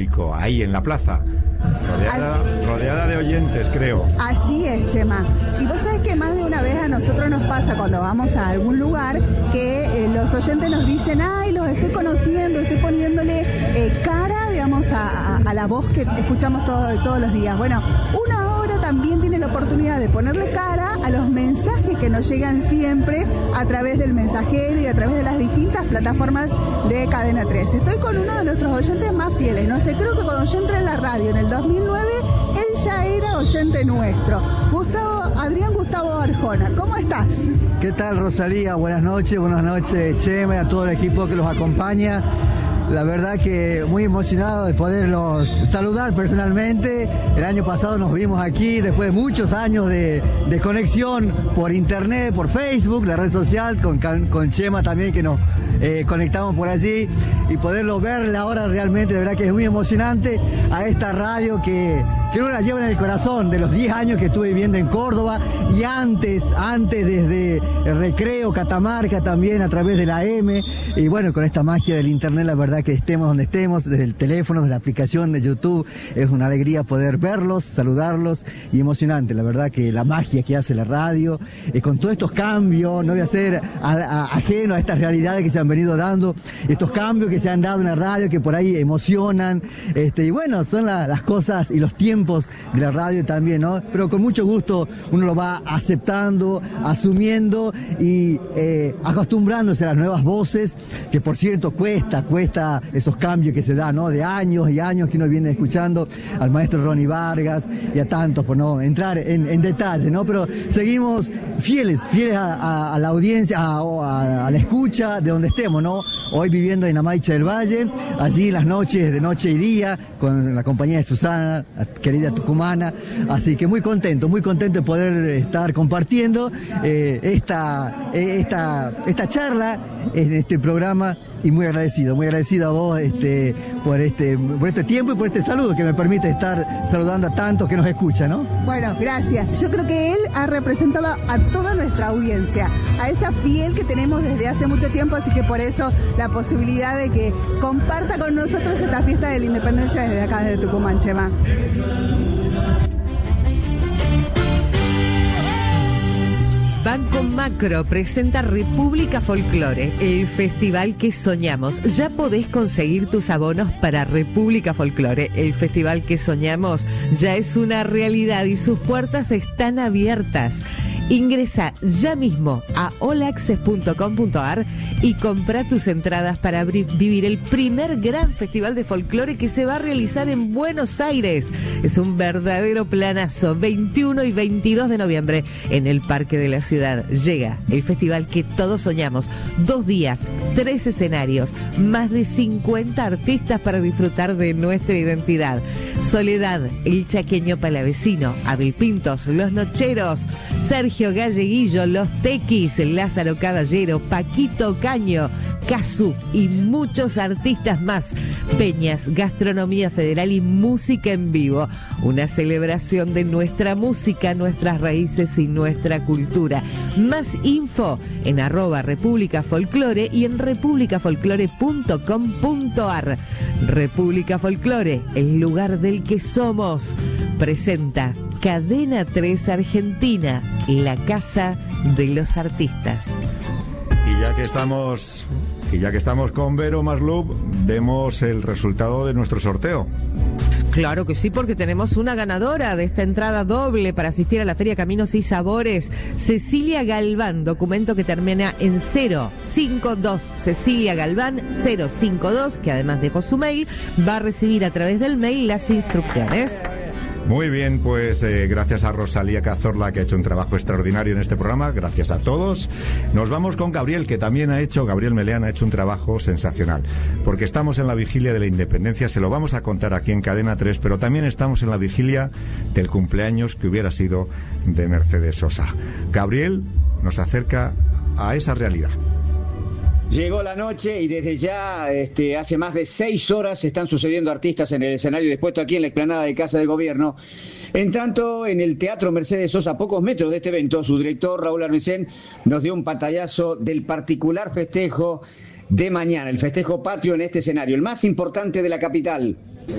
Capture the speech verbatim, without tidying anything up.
público ahí en la plaza, rodeada, rodeada de oyentes, creo. Así es, Chema. Y vos sabés que más de una vez a nosotros nos pasa cuando vamos a algún lugar que eh, los oyentes nos dicen, ay, los estoy conociendo, estoy poniéndole eh, cara, digamos, a, a, a la voz que escuchamos todo, todos los días. Bueno, uno ahora también tiene la oportunidad de ponerle cara a los mensajes que nos llegan siempre a través del mensajero y a través de las distintas plataformas de Cadena tres. Estoy con uno de nuestros oyentes más fieles, no sé, creo que cuando yo entré en la radio en el dos mil nueve, él ya era oyente nuestro. Gustavo, Adrián Gustavo Arjona, ¿cómo estás? ¿Qué tal, Rosalía? Buenas noches, buenas noches, Chema, y a todo el equipo que los acompaña. La verdad que muy emocionado de poderlos saludar personalmente. El año pasado nos vimos aquí después de muchos años de, de conexión por internet, por Facebook, la red social, con, con Chema también, que nos eh, conectamos por allí, y poderlo ver ahora realmente, de verdad que es muy emocionante, a esta radio que, que uno la lleva en el corazón, de los diez años que estuve viviendo en Córdoba, y antes, antes desde el Recreo, Catamarca también, a través de la M, y bueno, con esta magia del internet, la verdad que estemos donde estemos, desde el teléfono, desde la aplicación de YouTube, es una alegría poder verlos, saludarlos, y emocionante, la verdad que la magia que hace la radio, eh, con todos estos cambios, no voy a ser a, a, ajeno a estas realidades que se han venido dando, estos cambios que se han dado en la radio, que por ahí emocionan, este, y bueno, son la, las cosas y los tiempos de la radio también, ¿no? Pero con mucho gusto uno lo va aceptando, asumiendo y eh, acostumbrándose a las nuevas voces, que por cierto cuesta, cuesta esos cambios que se dan, ¿no? De años y años que uno viene escuchando al maestro Ronnie Vargas y a tantos, por no entrar en, en detalle, ¿no? Pero seguimos fieles, fieles a, a, a la audiencia, a, a, a la escucha de donde estemos, ¿no? Hoy viviendo en Amaicha del Valle, allí las noches de noche y día, con la compañía de Susana, la querida tucumana, así que muy contento, muy contento de poder estar compartiendo eh, esta, esta, esta charla en este programa, y muy agradecido, muy agradecido a vos este, por, este, por este tiempo y por este saludo que me permite estar saludando a tantos que nos escuchan, ¿no? Bueno, gracias. Yo creo que él ha representado a toda nuestra audiencia, a esa fiel que tenemos desde hace mucho tiempo, así que por eso la posibilidad de que comparta con nosotros esta fiesta de la independencia desde acá, desde Tucumán, Chema. Banco Macro presenta República Folclore, el festival que soñamos. Ya podés conseguir tus abonos para República Folclore. El festival que soñamos ya es una realidad y sus puertas están abiertas. Ingresa ya mismo a all access punto com punto a r y compra tus entradas para vivir el primer gran festival de folclore que se va a realizar en Buenos Aires. Es un verdadero planazo. veintiuno y veintidós de noviembre en el Parque de la Ciudad. Llega el festival que todos soñamos. Dos días, tres escenarios, más de cincuenta artistas para disfrutar de nuestra identidad. Soledad, el chaqueño palavecino, Abel Pintos, Los Nocheros, Sergio Galleguillo, Los Tequis, Lázaro Caballero, Paquito Caño, Cazú y muchos artistas más. Peñas, gastronomía federal y música en vivo. Una celebración de nuestra música, nuestras raíces y nuestra cultura. Más info en arroba República Folclore y en república folclore punto com punto a r. República Folclore, el lugar del que somos. Presenta Cadena tres Argentina, la casa de los artistas. Y ya que estamos, y ya que estamos con Vero Maslub, demos el resultado de nuestro sorteo. Claro que sí, porque tenemos una ganadora de esta entrada doble para asistir a la Feria Caminos y Sabores, Cecilia Galván, documento que termina en cero cinco dos. Cecilia Galván cero cinco dos, que además dejó su mail, va a recibir a través del mail las instrucciones. Muy bien, pues eh, gracias a Rosalía Cazorla, que ha hecho un trabajo extraordinario en este programa. Gracias a todos. Nos vamos con Gabriel, que también ha hecho, Gabriel Meleán ha hecho un trabajo sensacional. Porque estamos en la vigilia de la independencia, se lo vamos a contar aquí en Cadena tres, pero también estamos en la vigilia del cumpleaños que hubiera sido de Mercedes Sosa. Gabriel nos acerca a esa realidad. Llegó la noche y desde ya, este, hace más de seis horas están sucediendo artistas en el escenario dispuesto aquí en la explanada de Casa de Gobierno. En tanto, en el Teatro Mercedes Sosa, a pocos metros de este evento, su director Raúl Armisen nos dio un pantallazo del particular festejo de mañana, el festejo patrio en este escenario, el más importante de la capital.